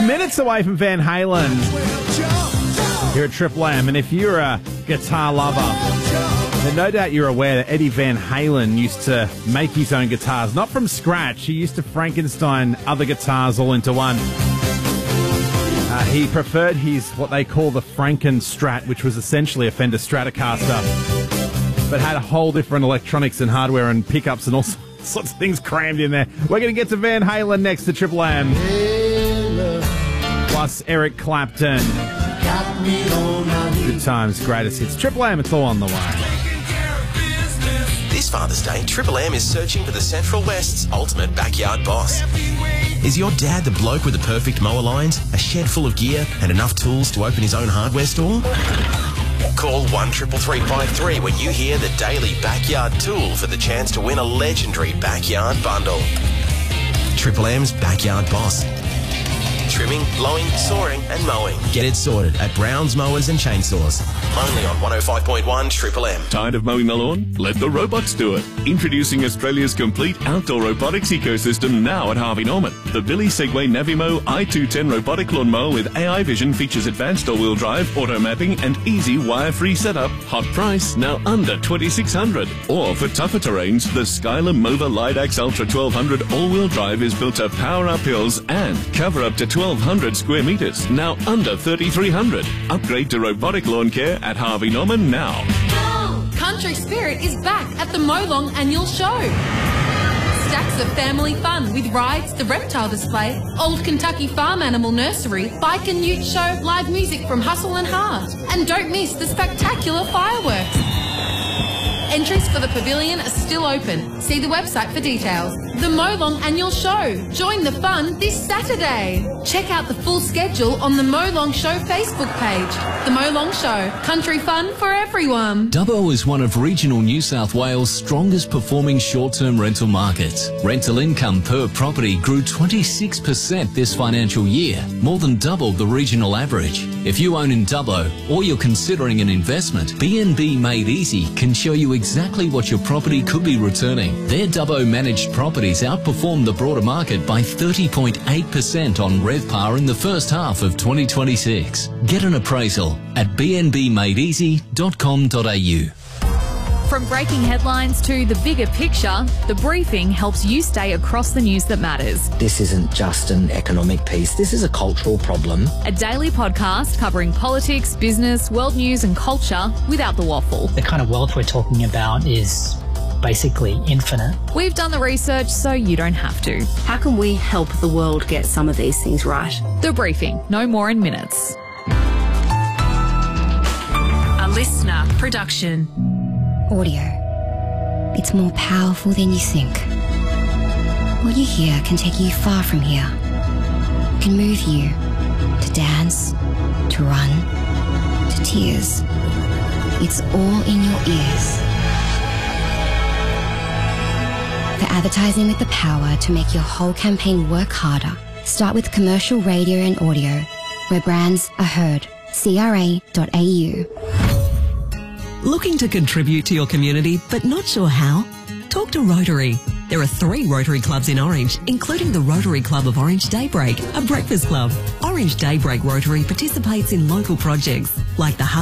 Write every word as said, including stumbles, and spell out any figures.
minutes away from Van Halen here at Triple M. And if you're a guitar lover, then no doubt you're aware that Eddie Van Halen used to make his own guitars, not from scratch. He used to Frankenstein other guitars all into one. Uh, he preferred his, what they call the Franken-Strat, which was essentially a Fender Stratocaster, but had a whole different electronics and hardware and pickups and all sorts of things crammed in there. We're going to get to Van Halen next to Triple M. Plus Eric Clapton. Good times, greatest hits. Triple M, it's all on the way. This Father's Day, Triple M is searching for the Central West's ultimate backyard boss. Is your dad the bloke with the perfect mower lines, a shed full of gear, and enough tools to open his own hardware store? Call one triple three five three when you hear the daily backyard tool for the chance to win a legendary backyard bundle. Triple M's Backyard Boss. Trimming, blowing, sawing and mowing. Get it sorted at Brown's Mowers and Chainsaws. Only on one oh five point one Triple M. Tired of mowing the lawn? Let the robots do it. Introducing Australia's complete outdoor robotics ecosystem now at Harvey Norman. The Billy Segway Navimo I two ten robotic lawn mower with A I vision features advanced all-wheel drive, auto mapping and easy wire-free setup. Hot price, now under twenty-six hundred dollars. Or for tougher terrains, the Skylar Mova Lidax Ultra twelve hundred all-wheel drive is built to power up hills and cover up to twelve hundred square metres, now under thirty-three hundred. Upgrade to robotic lawn care at Harvey Norman now. Country Spirit is back at the Molong Annual Show. Stacks of family fun with rides, the reptile display, Old Kentucky Farm Animal Nursery, bike and ute show, live music from Hustle and Heart. And don't miss the spectacular fireworks. Entries for the pavilion are still open. See the website for details. The Molong Annual Show. Join the fun this Saturday. Check out the full schedule on the Molong Show Facebook page. The Molong Show. Country fun for everyone. Dubbo is one of regional New South Wales' strongest performing short-term rental markets. Rental income per property grew twenty-six percent this financial year, more than double the regional average. If you own in Dubbo or you're considering an investment, B and B Made Easy can show you exactly what your property could be returning. Their Dubbo managed properties outperformed the broader market by thirty point eight percent on RevPAR in the first half of twenty twenty-six. Get an appraisal at b n b made easy dot com dot a u. From breaking headlines to the bigger picture, The Briefing helps you stay across the news that matters. This isn't just an economic piece, this is a cultural problem. A daily podcast covering politics, business, world news and culture without the waffle. The kind of wealth we're talking about is basically infinite. We've done the research so you don't have to. How can we help the world get some of these things right? The Briefing, no more in minutes. A listener production. Audio. It's more powerful than you think. What you hear can take you far from here. It can move you to dance, to run, to tears. It's all in your ears. For advertising with the power to make your whole campaign work harder, start with commercial radio and audio, where brands are heard. C R A dot A U. Looking to contribute to your community but not sure how? Talk to Rotary. There are three Rotary clubs in Orange, including the Rotary Club of Orange Daybreak, a breakfast club. Orange Daybreak Rotary participates in local projects like the